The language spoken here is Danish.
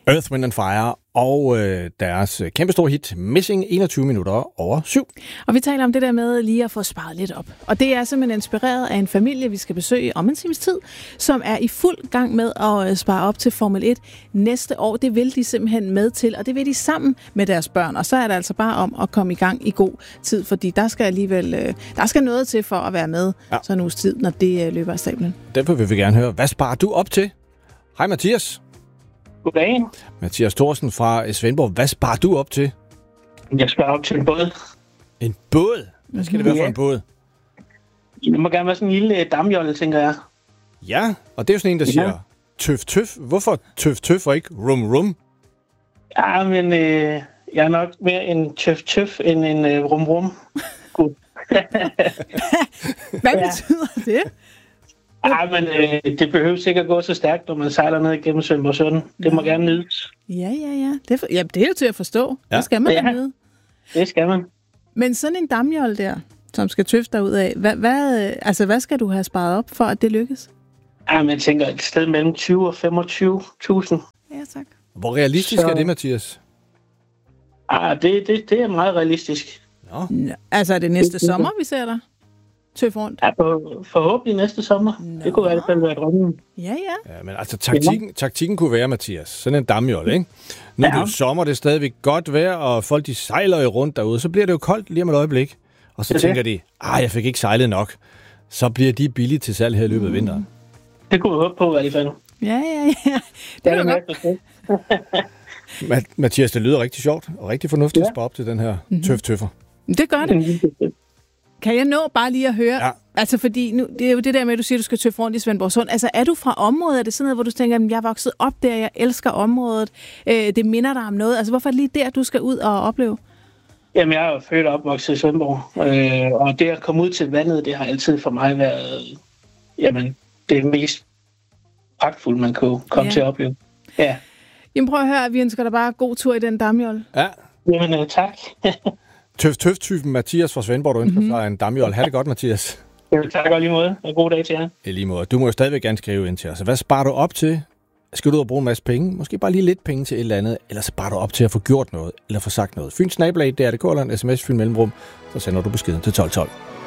Earth, Wind & Fire og deres kæmpestore hit Missing 7:21. Og vi taler om det der med lige at få sparet lidt op. Og det er simpelthen inspireret af en familie, vi skal besøge om en times tid, som er i fuld gang med at spare op til Formel 1 næste år. Det vil de simpelthen med til, og det vil de sammen med deres børn. Og så er det altså bare om at komme i gang i god tid, fordi der skal alligevel der skal noget til for at være med sådan en uges tid, når det løber af stablen. Derfor vil vi gerne høre, hvad sparer du op til? Hej Mathias. Goddag. Mathias Thorsen fra Svendborg. Hvad sparer du op til? Jeg sparer op til en båd. En båd? Hvad skal det være for en båd? Det må gerne være sådan en lille damjolle, tænker jeg. Ja, og det er jo sådan en, der siger tøf tøf. Hvorfor tøf tøf og ikke rum rum? Ja, men jeg er nok mere en tøf tøf end en rum rum. God. Hvad betyder det? Ja, men det behøver ikke at gå så stærkt, når man sejler ned igennem Svendborg Sund. Det må gerne nydes. Ja. Det er jo til at forstå. Ja. Det skal man da nyde. Det skal man. Men sådan en damjolle der, som skal tøffe dig ud af, hvad skal du have sparet op for, at det lykkes? Ja, men jeg tænker et sted mellem 20 og 25.000. Ja, tak. Hvor realistisk er det, Mathias? Ja, det er meget realistisk. Nå. Altså, er det næste sommer, vi ser dig? Tøf rundt? Ja, forhåbentlig næste sommer. Nå. Det kunne i hvert fald være drømmen. Ja. Ja, men altså taktikken kunne være, Mathias, sådan en damjolle, ikke? Nu er det jo sommer, det er stadigvæk godt vejr, og folk de sejler jo rundt derude, så bliver det jo koldt lige om et øjeblik. Og så tænker de, jeg fik ikke sejlet nok. Så bliver de billige til salg her i løbet af vinteren. Det kunne vi håbe på i hvert fald. Ja. Det er godt. Mathias, det lyder rigtig sjovt og rigtig fornuftigt at spare op til den her tøf-tøffer. Det gør det. Kan jeg nå bare lige at høre? Ja. Altså, fordi nu, det er jo det der med, at du siger, at du skal tøffe rundt i Svendborg Sund. Altså, er du fra området? Er det sådan noget, hvor du tænker, at jeg er vokset op der, jeg elsker området, det minder dig om noget? Altså, hvorfor er det lige der, du skal ud og opleve? Jamen, jeg er jo født og opvokset i Svendborg, og det at komme ud til vandet, det har altid for mig været det mest pragtfulde, man kunne komme til at opleve. Ja. Jamen, prøv at høre, vi ønsker dig bare god tur i den damjolle. Ja. Jamen, tak. Tøf-typen Mathias fra Svendborg, du ønsker sig en damjolle. Ha' det godt, Mathias. Tak og lige måde, og god dag til jer. I lige måde. Du må jo stadigvæk gerne skrive ind til os. Hvad sparer du op til? Skal du ud og bruge en masse penge? Måske bare lige lidt penge til et eller andet. Eller så sparer du op til at få gjort noget, eller få sagt noget. Fyns @dr.dk eller en sms Fyn Mellemrum, så sender du beskeden til 1212.